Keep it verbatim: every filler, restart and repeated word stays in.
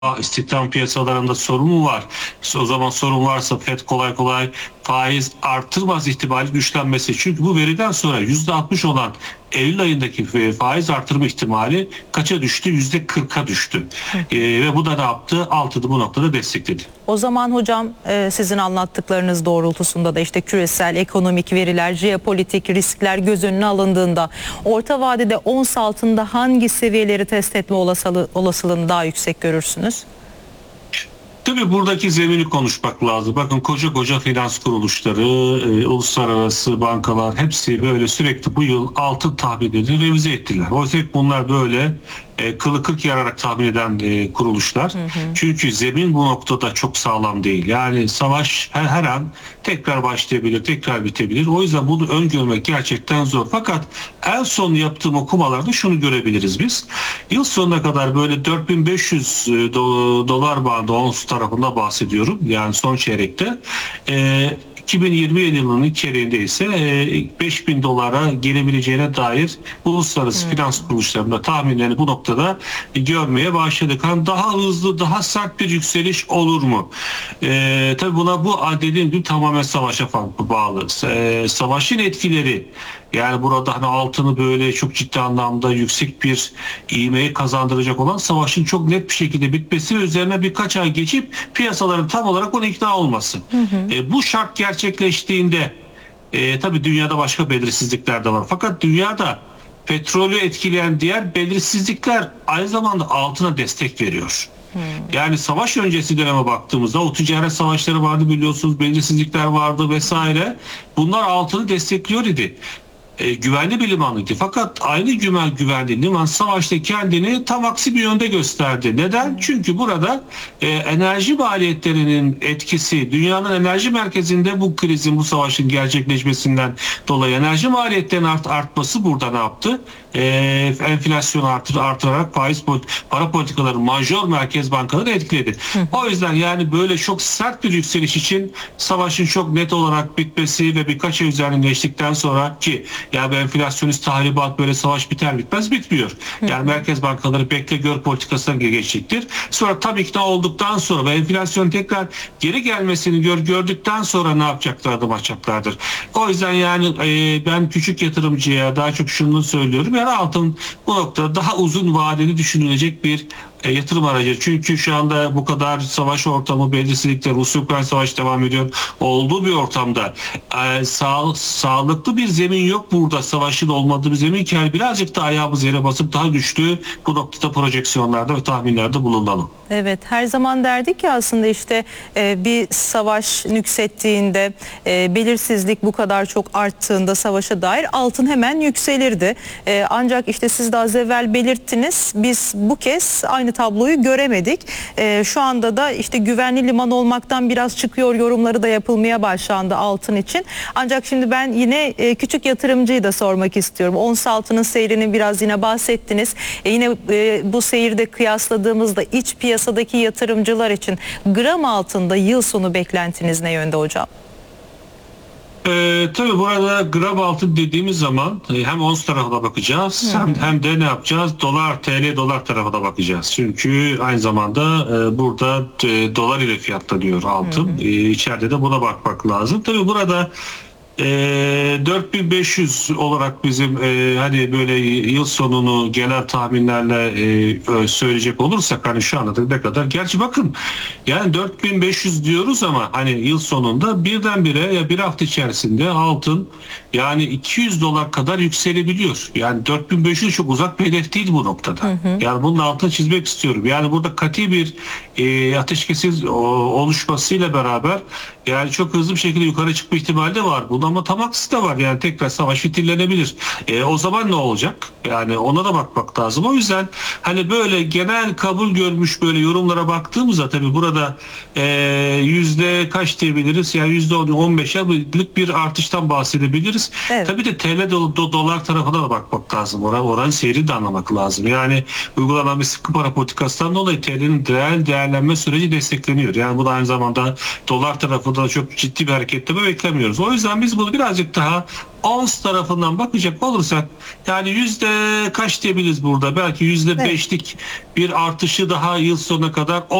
istihdam piyasalarında sorun mu var? İşte o zaman sorun varsa Fed kolay kolay faiz artırmaz ihtimali güçlenmesi. Çünkü bu veriden sonra yüzde altmış olan Eylül ayındaki faiz artırma ihtimali kaça düştü? yüzde kırka düştü. Ee, ve bu da ne yaptı? Altını bu noktada destekledi. O zaman hocam sizin anlattıklarınız doğrultusunda da işte küresel ekonomik veriler, jeopolitik riskler göz önüne alındığında orta vadede ons altında hangi seviyeleri test etme olasılığı, olasılığını daha yüksek görürsünüz? Tabii buradaki zemini konuşmak lazım. Bakın koca koca finans kuruluşları, e, uluslararası bankalar hepsi böyle sürekli bu yıl altın tahminlerini revize ettiler. Oysa bunlar böyle e, kılı kırk yararak tahmin eden e, kuruluşlar. Hı hı. Çünkü zemin bu noktada çok sağlam değil. Yani savaş her, her an tekrar başlayabilir, tekrar bitebilir. O yüzden bunu öngörmek gerçekten zor. Fakat en son yaptığım okumalarda şunu görebiliriz biz. Yıl sonuna kadar böyle dört bin beş yüz dolar bandı ons tarafında bahsediyorum. Yani son çeyrekte. E, iki bin yirmi yılının ilk çeyreğinde ise beş bin dolara gelebileceğine dair uluslararası hmm. finans kuruluşlarında tahminlerini bu noktada görmeye başladık. Yani daha hızlı, daha sert bir yükseliş olur mu? Ee, tabii buna bu dediğim gibi tamamen savaşa bağlı. Ee, savaşın etkileri, yani burada hani altını böyle çok ciddi anlamda yüksek bir ivmeyi kazandıracak olan savaşın çok net bir şekilde bitmesi ve üzerine birkaç ay geçip piyasaların tam olarak ona ikna olması. Hı hı. E, bu şart gerçekleştiğinde e, tabii dünyada başka belirsizlikler de var. Fakat dünyada petrolü etkileyen diğer belirsizlikler aynı zamanda altına destek veriyor. Hmm. Yani savaş öncesi döneme baktığımızda o ticaret savaşları vardı, biliyorsunuz, belirsizlikler vardı vesaire. Bunlar altını destekliyor idi. E, güvenli bir limanıydı. Fakat aynı güven güvenli liman savaşta kendini tam aksi bir yönde gösterdi. Neden? Çünkü burada e, enerji maliyetlerinin etkisi, dünyanın enerji merkezinde bu krizin, bu savaşın gerçekleşmesinden dolayı enerji maliyetlerinin art, artması burada ne yaptı? E, enflasyonu artır, artırarak faiz para politikaları majör merkez bankaları etkiledi. Hı. O yüzden yani böyle çok sert bir yükseliş için savaşın çok net olarak bitmesi ve birkaç ay üzerinden geçtikten sonra ki yani enflasyonist tahribat böyle savaş biter bitmez bitmiyor. Yani hı hı. merkez bankaları bekle gör politikasına geçecektir. Sonra tam ikna olduktan sonra ve enflasyonun tekrar geri gelmesini gör, gördükten sonra ne yapacaklar, adım atacaklardır. O yüzden yani e, ben küçük yatırımcıya daha çok şunu söylüyorum. Yani altın bu noktada daha uzun vadeli düşünülecek bir E, yatırım aracı. Çünkü şu anda bu kadar savaş ortamı, belirsizlikler, Rusya-Ukrayna savaşı devam ediyor. Olduğu bir ortamda e, sağ, sağlıklı bir zemin yok burada. Savaşın olmadığı bir zemin ki yani birazcık da ayağımız yere basıp daha güçlü bu noktada projeksiyonlarda ve tahminlerde bulunalım. Evet, her zaman derdik ki aslında işte e, bir savaş nüksettiğinde, e, belirsizlik bu kadar çok arttığında savaşa dair altın hemen yükselirdi. E, ancak işte siz de az evvel belirttiniz, biz bu kez aynı tabloyu göremedik. E, şu anda da işte güvenli liman olmaktan biraz çıkıyor yorumları da yapılmaya başlandı altın için. Ancak şimdi ben yine e, küçük yatırımcıyı da sormak istiyorum. Ons altının seyrini biraz yine bahsettiniz. E, yine e, bu seyirde kıyasladığımızda iç piyasadaki yatırımcılar için gram altında yıl sonu beklentiniz ne yönde hocam? Ee, tabii burada gram altın dediğimiz zaman hem ons tarafına bakacağız, hmm. hem, hem de ne yapacağız? Dolar, T L dolar tarafına bakacağız. Çünkü aynı zamanda e, burada e, dolar ile fiyatlanıyor altın. Hmm. E, içeride de buna bakmak lazım. Tabii burada E, dört bin beş yüz olarak bizim e, hani böyle yıl sonunu genel tahminlerle e, söyleyecek olursak hani şu anda ne kadar, gerçi bakın yani dört bin beş yüz diyoruz ama hani yıl sonunda birdenbire ya bir hafta içerisinde altın yani iki yüz dolar kadar yükselebiliyor. Yani dört bin beş yüz çok uzak bir hedef değil bu noktada. Hı hı. Yani bunun altını çizmek istiyorum. Yani burada kati bir e, ateşkesin oluşmasıyla beraber yani çok hızlı bir şekilde yukarı çıkma ihtimali de var. Bunun ama tam aksi de var. Yani tekrar savaş fitillenebilir. E, o zaman ne olacak? Yani ona da bakmak lazım. O yüzden hani böyle genel kabul görmüş böyle yorumlara baktığımızda tabii burada e, yüzde kaç diyebiliriz? Yani yüzde on beş'lik bir artıştan bahsedebiliriz. Evet. Tabii de T L do, do, dolar tarafına da bakmak lazım. Oran, oranın seyrini de anlamak lazım. Yani uygulanan bir sıkı para politikasından dolayı T L'nin değer değerlenme süreci destekleniyor. Yani bu da aynı zamanda dolar tarafında çok ciddi bir hareketleme beklemiyoruz. O yüzden biz biz bunu birazcık daha ons tarafından bakacak olursak yani yüzde kaç diyebiliriz burada? Belki yüzde beşlik bir artışı daha yıl sonuna kadar